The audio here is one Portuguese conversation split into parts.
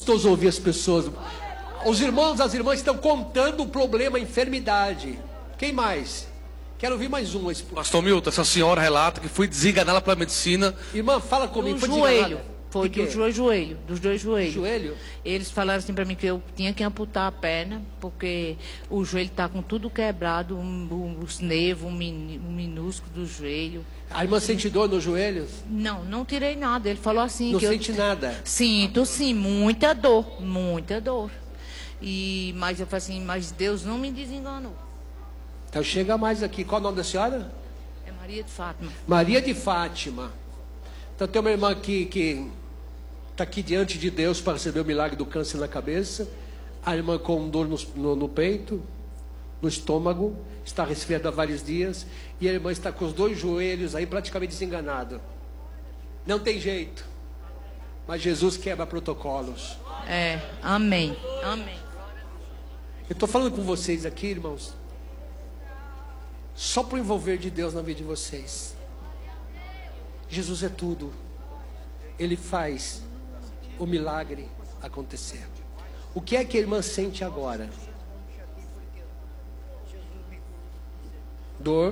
gostoso ouvir as pessoas. Os irmãos, as irmãs estão contando o problema, a enfermidade. Quem mais? Quero ouvir mais um. Pastor Milton, essa senhora relata que foi desenganada pela medicina. Irmã, fala comigo. Do joelho. Foi dos dois joelhos. Joelho? Eles falaram assim para mim que eu tinha que amputar a perna, porque o joelho está com tudo quebrado, os nervos, o minúsculo do joelho. A irmã sente dor nos joelhos? Não, não tirei nada. Ele falou assim Não que sente nada? Sinto sim, muita dor. Mas eu falei assim, mas Deus não me desenganou. Então chega mais aqui. Qual o nome da senhora? É Maria de Fátima. Maria de Fátima. Então tem uma irmã aqui que está aqui diante de Deus para receber o milagre do câncer na cabeça. A irmã com dor no peito, no estômago, está resfriada há vários dias. E a irmã está com os dois joelhos aí praticamente desenganado. Não tem jeito. Mas Jesus quebra protocolos. Amém. Eu estou falando com vocês aqui, irmãos, só para o envolver de Deus na vida de vocês. Jesus é tudo. Ele faz o milagre acontecer. O que é que a irmã sente agora? Dor.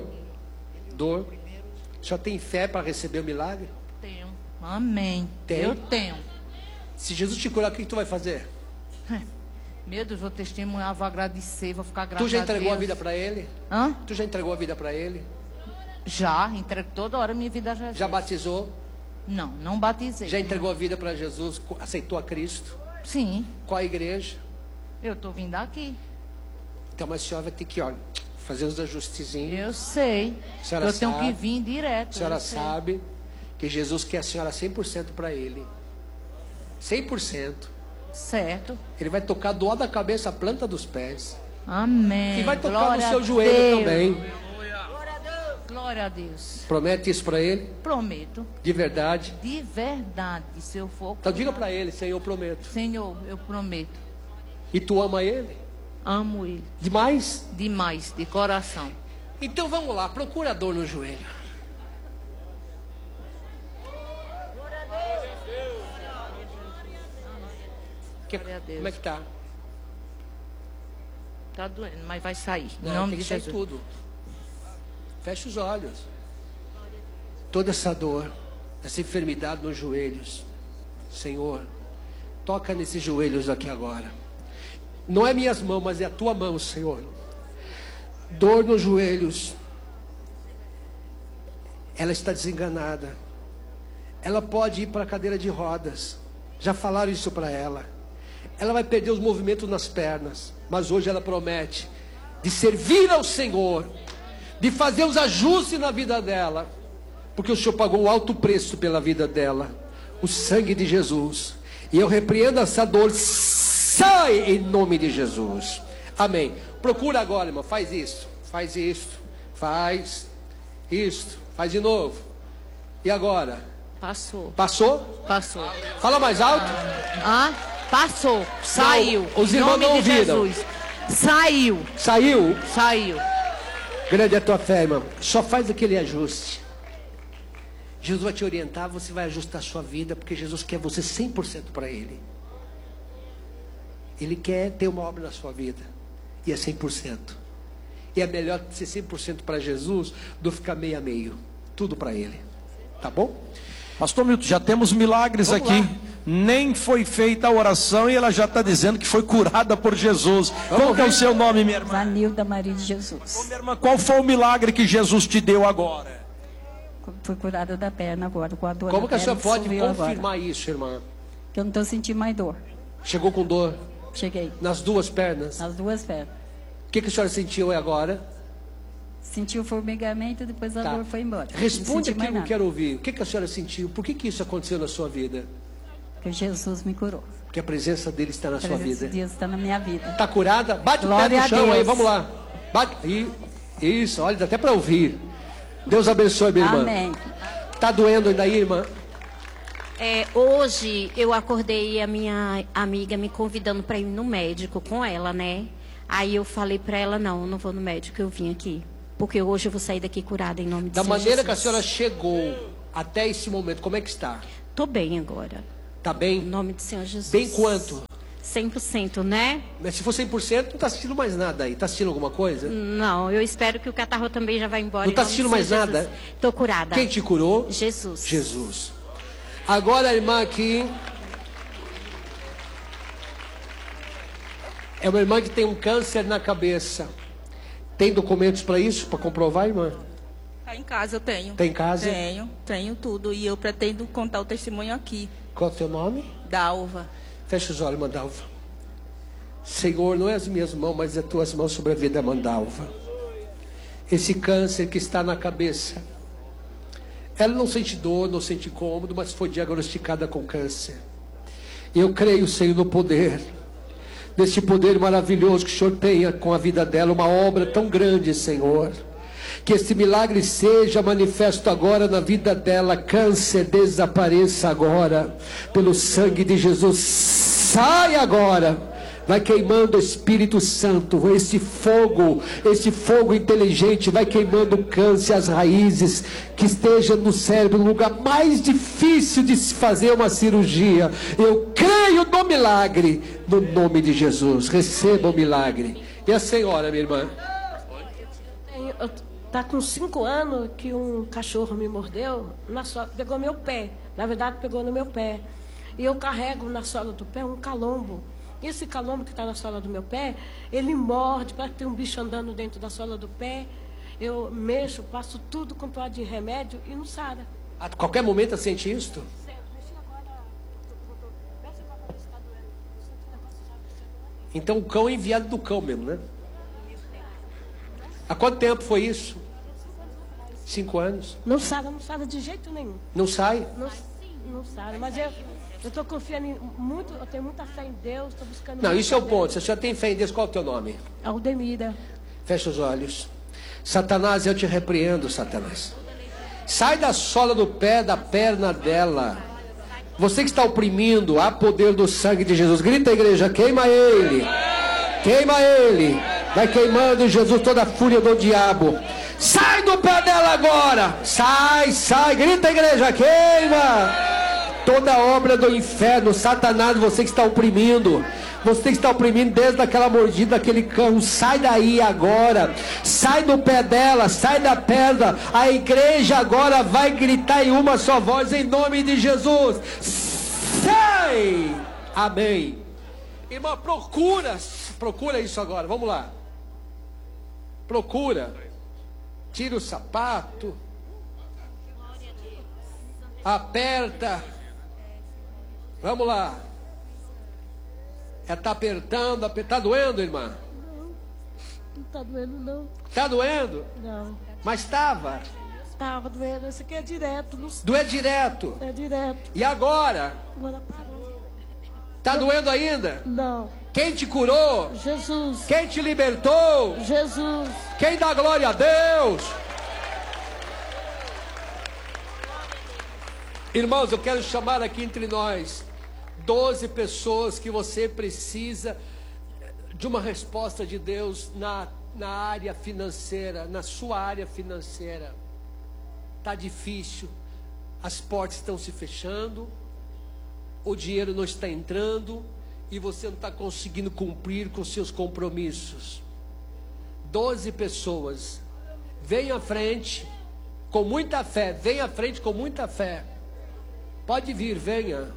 Só tem fé para receber o milagre? Tenho. Amém. Tem? Eu tenho. Se Jesus te curar, o que tu vai fazer? Meu Deus, vou testemunhar, vou agradecer, vou ficar grata a Tu Deus. já entregou a vida para Ele? Hã? Tu já entregou a vida para Ele? Já, entrego toda hora minha vida a Jesus. Já batizou? Não batizei. Já entregou a vida para Jesus? Aceitou a Cristo? Sim. Qual a igreja? Eu estou vindo aqui. Então, mas a senhora vai ter que, fazer os ajustezinhos. Eu sei. Eu tenho que vir direto. A senhora sabe que Jesus quer a senhora 100% para Ele. 100%. Certo. Ele vai tocar do alto da cabeça a planta dos pés. Amém. E vai tocar Glória no seu joelho Deus. também. Glória a Deus. Promete isso para Ele? Prometo. De verdade? De verdade. Se eu for. Então diga para Ele, Senhor, eu prometo. Senhor, eu prometo. E tu ama Ele? Amo Ele. Demais? Demais, de coração. Então vamos lá, procura dor no joelho. Glória a Deus. Como é que tá? Tá doendo, mas vai sair. Em Não, nome tem de que sair Jesus. tudo. Fecha os olhos. Toda essa dor, essa enfermidade nos joelhos, Senhor, toca nesses joelhos aqui agora. Não é minhas mãos, mas é a tua mão, Senhor. Dor nos joelhos. Ela está desenganada. Ela pode ir para a cadeira de rodas. Já falaram isso para ela. Ela vai perder os movimentos nas pernas. Mas hoje ela promete de servir ao Senhor, de fazer os ajustes na vida dela, porque o Senhor pagou um alto preço pela vida dela, o sangue de Jesus. E eu repreendo essa dor. Sai em nome de Jesus. Amém. Procura agora, irmão. Faz isso. Faz isso. Faz isso. Faz de novo. E agora? Passou. Passou? Passou. Fala mais alto. Passou. Saiu. Não, os irmãos não ouviram. Jesus. Saiu. Saiu? Saiu. Grande é a tua fé, irmão. Só faz aquele ajuste. Jesus vai te orientar, você vai ajustar a sua vida, porque Jesus quer você 100% para Ele. Ele quer ter uma obra na sua vida. E é 100%. E é melhor ser 100% para Jesus do que ficar meio a meio. Tudo para Ele. Tá bom? Pastor Milton, já temos milagres Vamos aqui. lá. Nem foi feita a oração e ela já está dizendo que foi curada por Jesus. Qual que é o seu nome, minha irmã? Vanilda Maria de Jesus. Ô, minha irmã, qual foi o milagre que Jesus te deu agora? Fui curada da perna agora, com a dor. Como na que a perna senhora pode sumiu agora. confirmar isso, irmã? Que eu não estou sentindo mais dor. Chegou com dor Cheguei nas duas pernas? nas duas pernas. O que a senhora sentiu agora? Senti o formigamento, depois a Tá. dor foi embora. Responde Não senti aquilo mais que eu nada. quero ouvir. O que a senhora sentiu? Por que isso aconteceu na sua vida? Porque Jesus me curou. Porque a presença dele está na sua vida. Deus está na minha vida. Está curada? Bate o pé Glória no a chão Deus. aí, vamos lá. Bate. Isso, olha, dá até para ouvir. Deus abençoe, minha irmã. Amém. Está doendo ainda aí, irmã? Hoje eu acordei a minha amiga me convidando para ir no médico com ela, né? Aí eu falei para ela, não, eu não vou no médico, eu vim aqui. Porque hoje eu vou sair daqui curada em nome de Da Jesus. maneira que a senhora chegou até esse momento, como é que está? Tô bem agora. Está bem? Em nome do Senhor Jesus. Bem quanto? 100%, né? Mas se for 100%, não está assistindo mais nada aí. Está assistindo alguma coisa? Não, eu espero que o catarro também já vá embora. Não está assistindo mais nada? Estou curada. Quem te curou? Jesus. Jesus. Agora a irmã aqui é uma irmã que tem um câncer na cabeça. Tem documentos para isso, para comprovar, irmã? Tá em casa, eu tenho. Tem em casa? Tenho tudo. E eu pretendo contar o testemunho aqui. Qual é o teu nome? Dalva. Fecha os olhos, Mandalva. Senhor, não é as minhas mãos, mas as tuas mãos sobre a vida da Mandalva. Esse câncer que está na cabeça. Ela não sente dor, não sente incômodo, mas foi diagnosticada com câncer. Eu creio, Senhor, no poder. Desse poder maravilhoso que o Senhor tenha com a vida dela. Uma obra tão grande, Senhor. Que esse milagre seja manifesto agora na vida dela. Câncer desapareça agora. Pelo sangue de Jesus. Sai agora. Vai queimando o Espírito Santo. Esse fogo inteligente. Vai queimando o câncer, as raízes. Que esteja no cérebro, no lugar mais difícil de se fazer uma cirurgia. Eu creio no milagre. No nome de Jesus. Receba o milagre. E a senhora, minha irmã? Está com 5 anos que um cachorro me mordeu, pegou meu pé. Na verdade, pegou no meu pé. E eu carrego na sola do pé um calombo. Esse calombo que está na sola do meu pé, ele morde, parece que tem um bicho andando dentro da sola do pé. Eu mexo, passo tudo com toalha de remédio e não sara. A qualquer momento eu sente isto? Então o cão é enviado do cão mesmo, né? Há quanto tempo foi isso? 5 anos. Não sara de jeito nenhum. Não sai? Não sara, mas eu estou confiando muito, eu tenho muita fé em Deus, estou buscando... Não, isso é o ponto. Se a senhora tem fé em Deus, qual é o teu nome? Aldemira. Fecha os olhos. Satanás, eu te repreendo, Satanás. Sai da sola do pé, da perna dela. Você que está oprimindo, há poder do sangue de Jesus. Grita, igreja, queima ele. Queima ele. Vai queimando em Jesus toda a fúria do diabo. Sai do pé dela agora. Sai. Grita, igreja, queima. Toda obra do inferno, Satanás, você que está oprimindo. Você que está oprimindo desde aquela mordida daquele cão. Sai daí agora. Sai do pé dela, sai da perna. A igreja agora vai gritar em uma só voz, em nome de Jesus. Sai! Amém. Irmã, procura isso agora. Vamos lá. Procura. Tira o sapato. Aperta. Vamos lá. Está apertando. Está doendo, irmã? Não está doendo, não. Está doendo? Não. Mas estava? Estava doendo. Isso aqui é direto. Doer direto? É direto. E agora? Agora parou. Está doendo ainda? Não. Quem te curou? Jesus. Quem te libertou? Jesus. Quem dá glória a Deus? Irmãos, eu quero chamar aqui entre nós 12 pessoas que você precisa de uma resposta de Deus na área financeira, na sua área financeira. Está difícil, as portas estão se fechando, o dinheiro não está entrando e você não está conseguindo cumprir com seus compromissos. 12 pessoas, vem à frente com muita fé, vem à frente com muita fé. Pode vir, venha.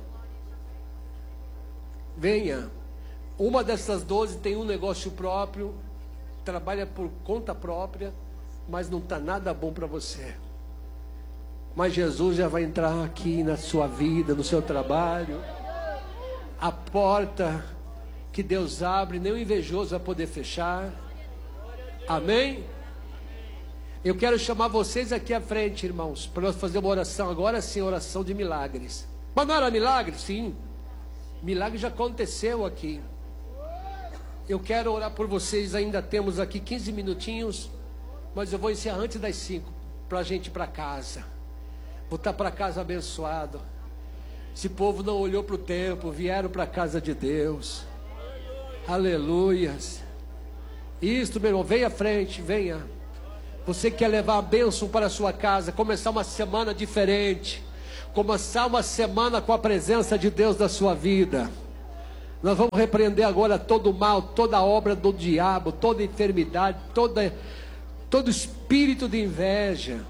Venha. Uma dessas 12 tem um negócio próprio, trabalha por conta própria, mas não está nada bom para você. Mas Jesus já vai entrar aqui na sua vida, no seu trabalho. A porta que Deus abre, nem o invejoso vai poder fechar. Amém? Eu quero chamar vocês aqui à frente, irmãos, para nós fazer uma oração, agora sim, oração de milagres. Mas não era milagre? Sim. Milagre já aconteceu aqui. Eu quero orar por vocês, ainda temos aqui 15 minutinhos, mas eu vou encerrar antes das 5, para a gente ir para casa. Voltar para casa abençoado. Esse povo não olhou para o templo, vieram para a casa de Deus. Aleluias. Isto, meu irmão, venha à frente, venha. Você quer levar a bênção para a sua casa, começar uma semana diferente, começar uma semana com a presença de Deus na sua vida. Nós vamos repreender agora todo o mal, toda obra do diabo, toda enfermidade, todo espírito de inveja.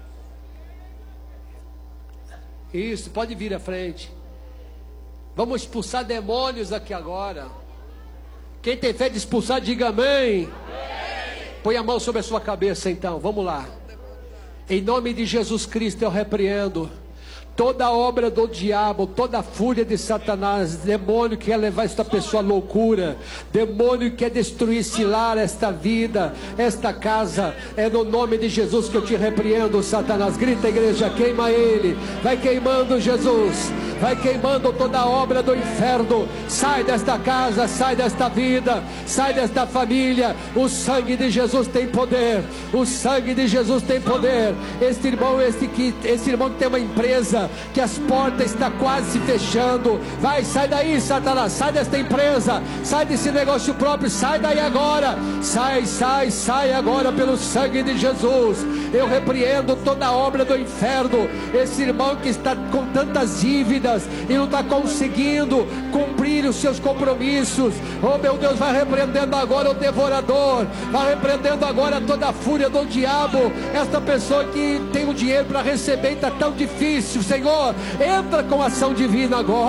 Isso, pode vir à frente. Vamos expulsar demônios aqui agora. Quem tem fé de expulsar, diga amém. Põe a mão sobre a sua cabeça então, vamos lá. Em nome de Jesus Cristo eu repreendo toda obra do diabo, toda fúria de Satanás, demônio que quer levar esta pessoa à loucura, demônio que quer destruir esse lar, esta vida, esta casa. É no nome de Jesus que eu te repreendo, Satanás. Grita, igreja, queima ele. Vai queimando, Jesus. Vai queimando toda obra do inferno. Sai desta casa, sai desta vida, sai desta família. O sangue de Jesus tem poder. O sangue de Jesus tem poder. Este irmão que tem uma empresa, que as portas estão quase se fechando. Vai, sai daí, Satanás. Sai desta empresa, sai desse negócio próprio. Sai daí agora. Sai agora pelo sangue de Jesus. Eu repreendo toda obra do inferno. Esse irmão que está com tantas dívidas e não está conseguindo cumprir os seus compromissos. Oh meu Deus, vai repreendendo agora o devorador. Vai repreendendo agora toda a fúria do diabo. Esta pessoa que tem o dinheiro para receber e está tão difícil, Senhor, entra com ação divina agora.